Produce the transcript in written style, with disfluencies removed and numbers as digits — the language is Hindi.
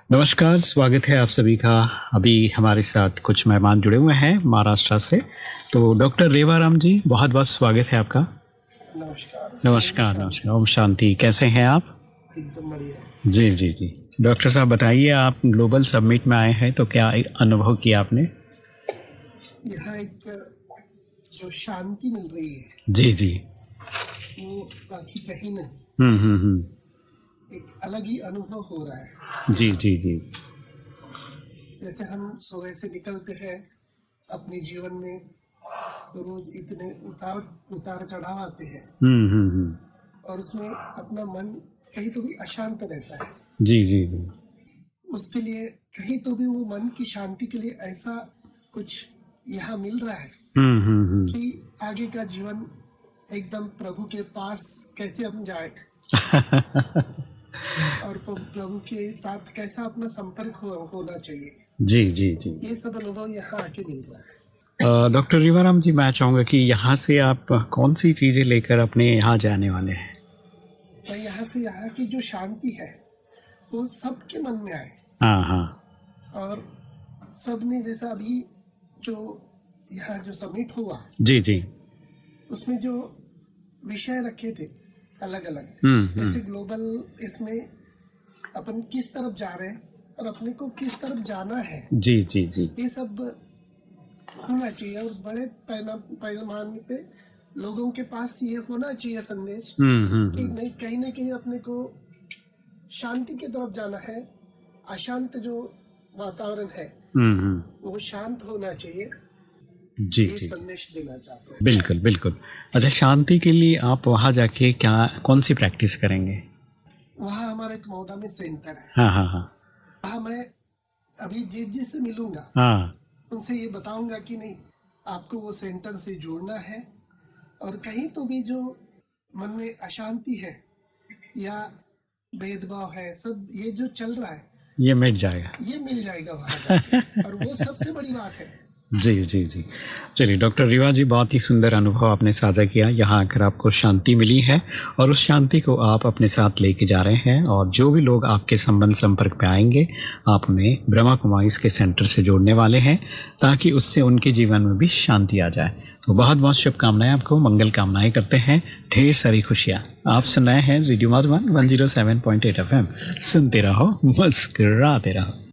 नमस्कार, स्वागत है आप सभी का। अभी हमारे साथ कुछ मेहमान जुड़े हुए हैं महाराष्ट्र से। तो डॉक्टर रेवाराम जी, बहुत बहुत स्वागत है आपका। नमस्कार। नमस्कार नमस्कार, ओम शांति। कैसे हैं आप? एकदम बढ़िया। जी जी जी। डॉक्टर साहब बताइए, आप ग्लोबल समिट में आए हैं तो क्या अनुभव किया आपने? यहाँ एक जो शांति मिल रही है जी जी। वो बाकी कहीं नहीं, एक अलग ही अनुभव हो रहा है। जी जी जी। जैसे हम सुबह से निकलते हैं अपने जीवन में, तो रोज इतने उतार चढ़ाव आते हैं और उसमें अपना मन कहीं तो भी अशांत रहता है। जी जी जी। उसके लिए कहीं तो भी वो मन की शांति के लिए ऐसा कुछ यहाँ मिल रहा है कि आगे का जीवन एकदम प्रभु के पास कैसे हम जाए और प्रभु के साथ कैसा अपना संपर्क होना चाहिए। जी जी जी। ये सब अनुभव यहाँ आके मिल रहा है। डॉक्टर रेवाराम जी, मैं चाहूँगा कि यहाँ से आप कौन सी चीज़ें लेकर अपने यहाँ जाने वाले हैं? मैं यहाँ से यहाँ की जो शांति है वो सबके मन में आए। हाँ हाँ। और सबने जैसा अभी जो यहाँ जो समिट हुआ, जी जी, उसमें जो विषय रखे थे अलग अलग, जैसे ग्लोबल, इसमें अपन किस तरफ जा रहे हैं और अपने को किस तरफ जाना है, जी जी जी, ये सब होना चाहिए। और बड़े पैमाने पे लोगों के पास ये होना चाहिए संदेश कि नहीं, कहीं ना कहीं अपने को शांति की तरफ जाना है। अशांत जो वातावरण है वो शांत होना चाहिए। जी ये जी, संदेश देना चाहते हैं। बिल्कुल बिल्कुल। अच्छा, शांति के लिए आप वहाँ जाके कौन सी प्रैक्टिस करेंगे? वहाँ हमारा एक मौदा में सेंटर है। हाँ हाँ हाँ। वहाँ मैं अभी जिससे मिलूंगा हाँ। उनसे ये बताऊंगा कि नहीं, आपको वो सेंटर से जुड़ना है और कहीं तो भी जो मन में अशांति है या भेदभाव है, सब ये जो चल रहा है ये मिट जाएगा, ये मिल जाएगा वहाँ जाके। और वो सबसे बड़ी बात है। जी जी जी। चलिए डॉक्टर रीवा जी, बहुत ही सुंदर अनुभव आपने साझा किया। यहाँ आकर आपको शांति मिली है और उस शांति को आप अपने साथ लेके जा रहे हैं। और जो भी लोग आपके संपर्क पे आएंगे, आप उन्हें ब्रह्मा कुमारीज के सेंटर से जोड़ने वाले हैं ताकि उससे उनके जीवन में भी शांति आ जाए। तो बहुत बहुत शुभकामनाएं, आपको मंगल कामनाएं करते हैं, ढेर सारी खुशियाँ। आप सुन रहे हैं रेडियो मधुबन 107.8 FM। सुनते रहो, मुस्कुराते रहो।